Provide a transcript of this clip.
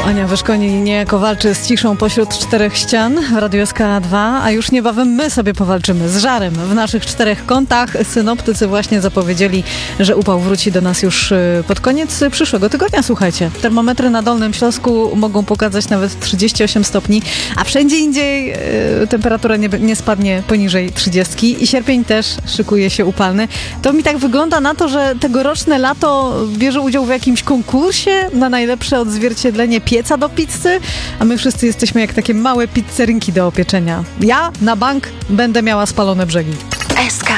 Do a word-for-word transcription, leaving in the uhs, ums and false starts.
Ania Wyszkoń niejako walczy z ciszą pośród czterech ścian w Radiu S K dwa, a już niebawem my sobie powalczymy z żarem w naszych czterech kątach. Synoptycy właśnie zapowiedzieli, że upał wróci do nas już pod koniec przyszłego tygodnia. Słuchajcie, termometry na Dolnym Śląsku mogą pokazać nawet trzydzieści osiem stopni, a wszędzie indziej y, temperatura nie, nie spadnie poniżej trzydziestki i sierpień też szykuje się upalny. To mi tak wygląda na to, że tegoroczne lato bierze udział w jakimś konkursie na najlepsze odzwierciedlenie pieca do pizzy, a my wszyscy jesteśmy jak takie małe pizzerynki do opieczenia. Ja na bank będę miała spalone brzegi. S K